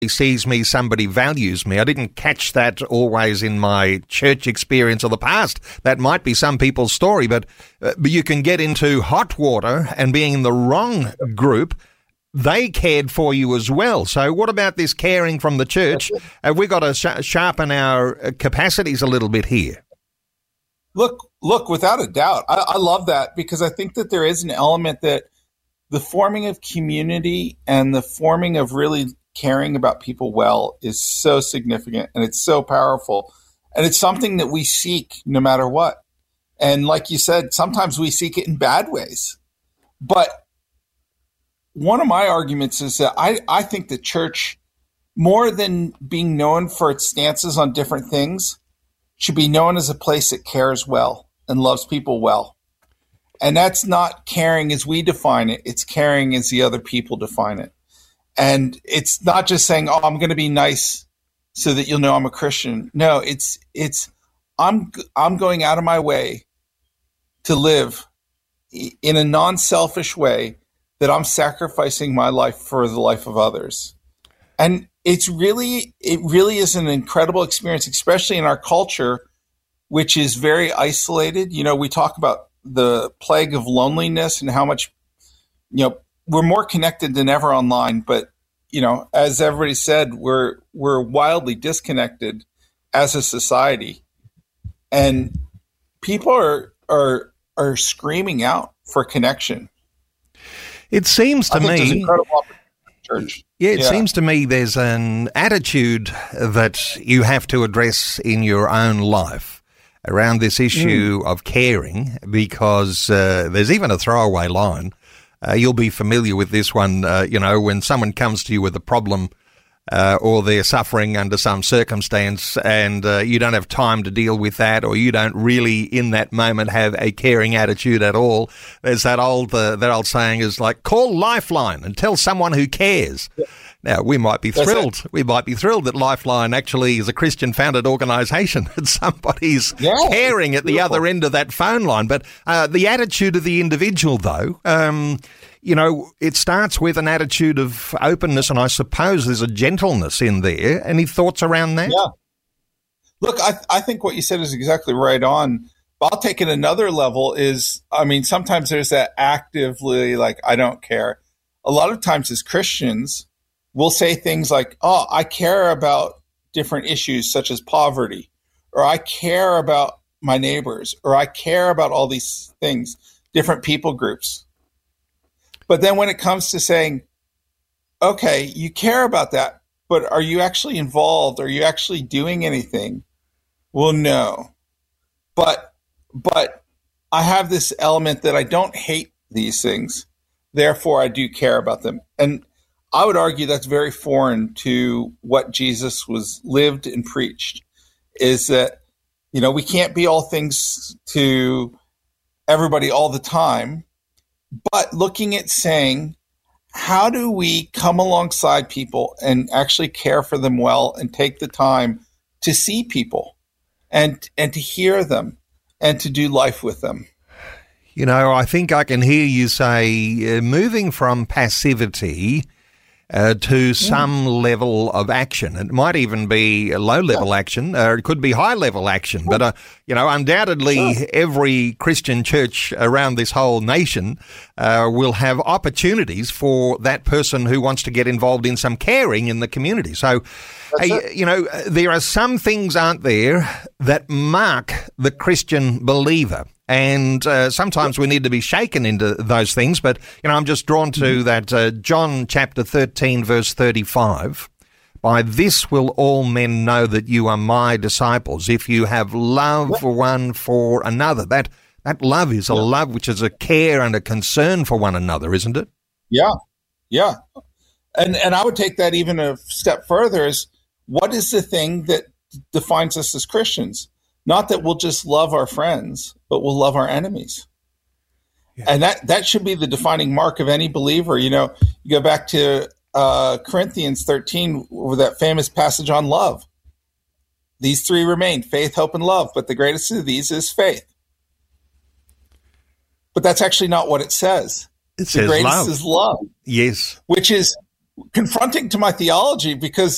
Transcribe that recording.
sees me, somebody values me. I didn't catch that always in my church experience of the past. That might be some people's story, but you can get into hot water and being in the wrong group. They cared for you as well. So what about this caring from the church? We've got to sharpen our capacities a little bit here. Look, without a doubt, I love that, because I think that there is an element that the forming of community and the forming of really caring about people well is so significant, and it's so powerful, and it's something that we seek no matter what. And like you said, sometimes we seek it in bad ways. But one of my arguments is that I think the church, more than being known for its stances on different things, should be known as a place that cares well and loves people well. And that's not caring as we define it. It's caring as the other people define it. And it's not just saying, oh, I'm going to be nice so that you'll know I'm a Christian. No, it's I'm going out of my way to live in a non-selfish way, that I'm sacrificing my life for the life of others. And it really is an incredible experience, especially in our culture, which is very isolated. You know, we talk about the plague of loneliness and how much, we're more connected than ever online, but as everybody said, we're wildly disconnected as a society, and people are screaming out for connection. It seems to me, there's incredible opportunity in church. It seems to me there's an attitude that you have to address in your own life around this issue of caring, because there's even a throwaway line. You'll be familiar with this one, when someone comes to you with a problem or they're suffering under some circumstance, and you don't have time to deal with that, or you don't really in that moment have a caring attitude at all. There's that old saying is like, call Lifeline and tell someone who cares. Yeah. Now, we might be thrilled. We might be thrilled that Lifeline actually is a Christian-founded organisation, and somebody's caring at the other end of that phone line. But the attitude of the individual, though, it starts with an attitude of openness, and I suppose there's a gentleness in there. Any thoughts around that? Yeah. Look, I think what you said is exactly right on. But I'll take it another level sometimes there's that actively, like, I don't care. A lot of times as Christians, we'll say things like, oh, I care about different issues such as poverty, or I care about my neighbors, or I care about all these things, different people groups. But then when it comes to saying, okay, you care about that, but are you actually involved? Are you actually doing anything? Well, no. But I have this element that I don't hate these things. Therefore, I do care about them. And I would argue that's very foreign to what Jesus was lived and preached, is that, we can't be all things to everybody all the time, but looking at saying, how do we come alongside people and actually care for them well and take the time to see people and to hear them and to do life with them? I think I can hear you say moving from passivity to some level of action. It might even be a low-level action, or it could be high-level action. But, undoubtedly every Christian church around this whole nation will have opportunities for that person who wants to get involved in some caring in the community. So, there are some things, aren't there, that mark the Christian believer. And sometimes we need to be shaken into those things. But, I'm just drawn to that John chapter 13, verse 35. By this will all men know that you are my disciples, if you have love one for another. That love is a love which is a care and a concern for one another, isn't it? Yeah, yeah. And I would take that even a step further, is what is the thing that defines us as Christians? Not that we'll just love our friends, but we'll love our enemies. Yeah. And that should be the defining mark of any believer. You go back to Corinthians 13 with that famous passage on love. These three remain: faith, hope, and love. But the greatest of these is faith. But that's actually not what it says. It says the greatest love. is love. Yes. Which is confronting to my theology, because